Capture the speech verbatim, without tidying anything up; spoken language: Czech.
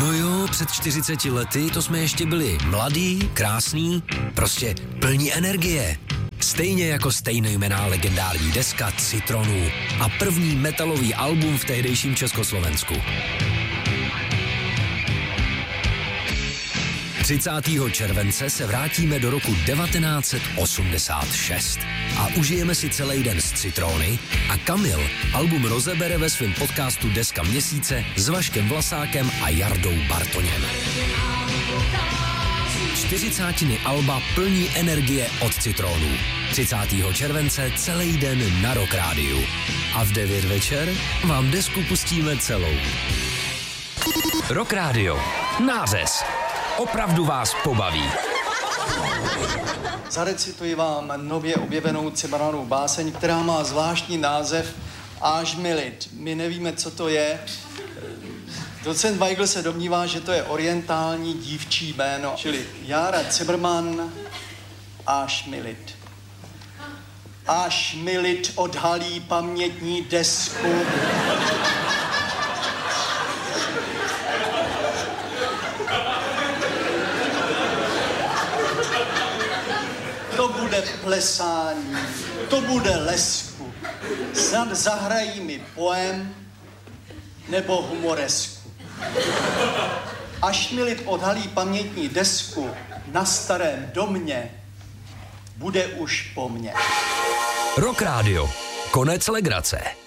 No jo, před čtyřiceti lety to jsme ještě byli mladí, krásní, prostě plní energie. Stejně jako stejnojmenná legendární deska Citronů a první metalový album v tehdejším Československu. třicátého července se vrátíme do roku devatenáct set osmdesát šest a užijeme si celý den s Citrony a Kamil album rozebere ve svém podcastu Deska měsíce s Vaškem Vlasákem a Jardou Bartoněm. čtyřicátiny alba plní energie od Citronů. třicátého července celý den na Rock Rádiu. A v devět večer vám desku pustíme celou. Rock Radio. Nářez. Opravdu vás pobaví. Zarecituji vám nově objevenou Cimrmanovou báseň, která má zvláštní název Až mi lid. My nevíme, co to je. Docent Weigl se domnívá, že to je orientální dívčí jméno, čili Jára Cimrman, Až mi lid. Až mi lid odhalí pamětní desku. To bude plesání, to bude lesku. Snad zahrají mi poem nebo humoresku. Až mi lid odhalí pamětní desku na starém domě, bude už po mně. Rock Radio. Konec legrace.